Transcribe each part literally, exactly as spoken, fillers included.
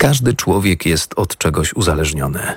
Każdy człowiek jest od czegoś uzależniony.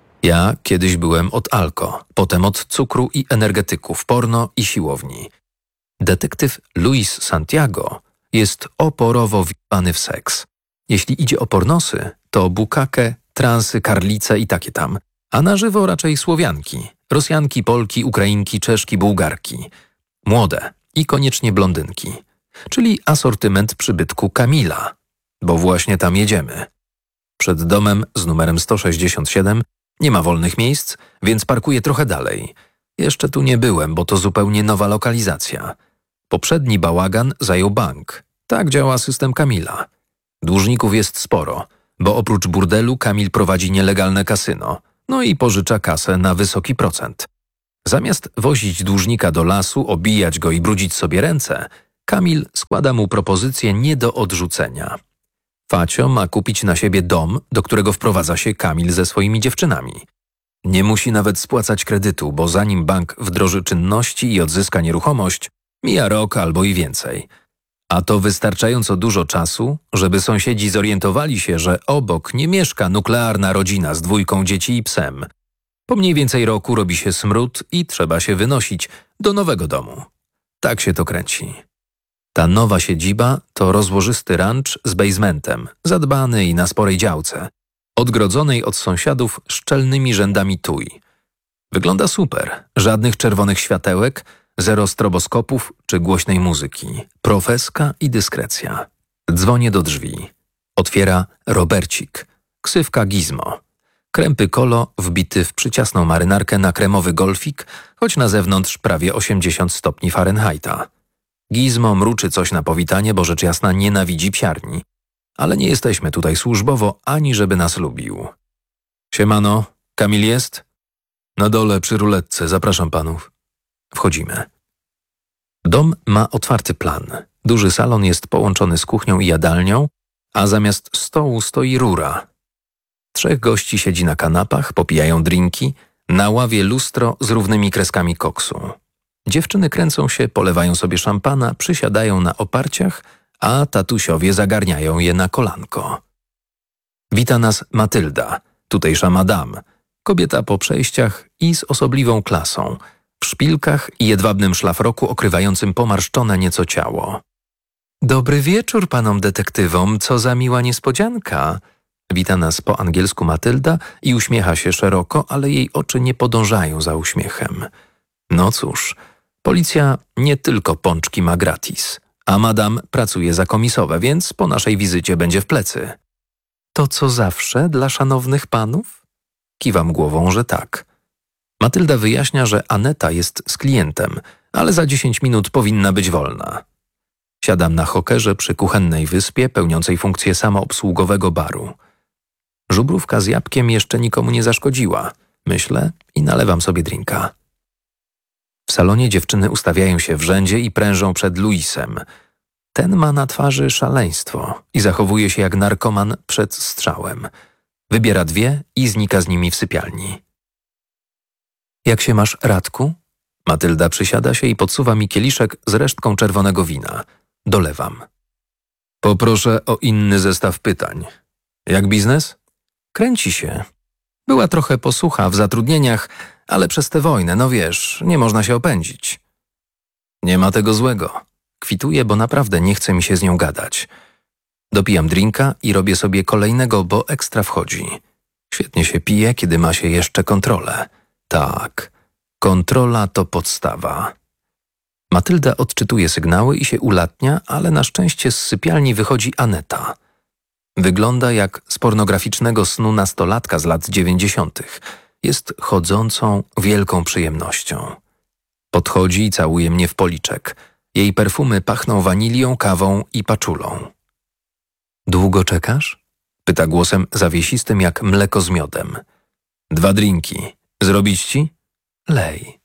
Ja kiedyś byłem od alko, potem od cukru i energetyków, porno i siłowni. Detektyw Luis Santiago jest oporowo wjebany w seks. Jeśli idzie o pornosy, to bukake, transy, karlice i takie tam. A na żywo raczej Słowianki, Rosjanki, Polki, Ukrainki, Czeszki, Bułgarki. Młode i koniecznie blondynki. Czyli asortyment przybytku Kamila. Bo właśnie tam jedziemy. Przed domem z numerem sto sześćdziesiąt siedem nie ma wolnych miejsc, więc parkuję trochę dalej. Jeszcze tu nie byłem, bo to zupełnie nowa lokalizacja. Poprzedni bałagan zajął bank. Tak działa system Kamila. Dłużników jest sporo, bo oprócz burdelu Kamil prowadzi nielegalne kasyno. No i pożycza kasę na wysoki procent. Zamiast wozić dłużnika do lasu, obijać go i brudzić sobie ręce, Kamil składa mu propozycję nie do odrzucenia. Facio ma kupić na siebie dom, do którego wprowadza się Kamil ze swoimi dziewczynami. Nie musi nawet spłacać kredytu, bo zanim bank wdroży czynności i odzyska nieruchomość, mija rok albo i więcej. A to wystarczająco dużo czasu, żeby sąsiedzi zorientowali się, że obok nie mieszka nuklearna rodzina z dwójką dzieci i psem. Po mniej więcej roku robi się smród i trzeba się wynosić do nowego domu. Tak się to kręci. Ta nowa siedziba to rozłożysty rancz z basementem, zadbany i na sporej działce, odgrodzonej od sąsiadów szczelnymi rzędami tuj. Wygląda super, żadnych czerwonych światełek, zero stroboskopów czy głośnej muzyki, profeska i dyskrecja. Dzwonię do drzwi. Otwiera Robercik, ksywka Gizmo. Krępy kolo wbity w przyciasną marynarkę na kremowy golfik, choć na zewnątrz prawie osiemdziesiąt stopni Fahrenheita. Gizmo mruczy coś na powitanie, bo rzecz jasna nienawidzi psiarni. Ale nie jesteśmy tutaj służbowo, ani żeby nas lubił. Siemano, Kamil jest? Na dole przy ruletce, zapraszam panów. Wchodzimy. Dom ma otwarty plan. Duży salon jest połączony z kuchnią i jadalnią, a zamiast stołu stoi rura. Trzech gości siedzi na kanapach, popijają drinki, na ławie lustro z równymi kreskami koksu. Dziewczyny kręcą się, polewają sobie szampana, przysiadają na oparciach, a tatusiowie zagarniają je na kolanko. Wita nas Matylda, tutejsza madame, kobieta po przejściach i z osobliwą klasą, w szpilkach i jedwabnym szlafroku okrywającym pomarszczone nieco ciało. Dobry wieczór panom detektywom, co za miła niespodzianka. Wita nas po angielsku Matylda i uśmiecha się szeroko, ale jej oczy nie podążają za uśmiechem. No cóż, policja nie tylko pączki ma gratis, a madam pracuje za komisowe, więc po naszej wizycie będzie w plecy. To co zawsze dla szanownych panów? Kiwam głową, że tak. Matylda wyjaśnia, że Aneta jest z klientem, ale za dziesięć minut powinna być wolna. Siadam na hokerze przy kuchennej wyspie pełniącej funkcję samoobsługowego baru. Żubrówka z jabłkiem jeszcze nikomu nie zaszkodziła, myślę i nalewam sobie drinka. W salonie dziewczyny ustawiają się w rzędzie i prężą przed Luisem. Ten ma na twarzy szaleństwo i zachowuje się jak narkoman przed strzałem. Wybiera dwie i znika z nimi w sypialni. Jak się masz, Radku? Matylda przysiada się i podsuwa mi kieliszek z resztką czerwonego wina. Dolewam. Poproszę o inny zestaw pytań. Jak biznes? Kręci się. Była trochę posłucha w zatrudnieniach, ale przez tę wojnę, no wiesz, nie można się opędzić. Nie ma tego złego. Kwituję, bo naprawdę nie chce mi się z nią gadać. Dopijam drinka i robię sobie kolejnego, bo ekstra wchodzi. Świetnie się pije, kiedy ma się jeszcze kontrolę. Tak, kontrola to podstawa. Matylda odczytuje sygnały i się ulatnia, ale na szczęście z sypialni wychodzi Aneta. Wygląda jak z pornograficznego snu nastolatka z lat dziewięćdziesiątych. Jest chodzącą, wielką przyjemnością. Podchodzi i całuje mnie w policzek. Jej perfumy pachną wanilią, kawą i paczulą. Długo czekasz? Pyta głosem zawiesistym jak mleko z miodem. Dwa drinki. Zrobić ci? Lej.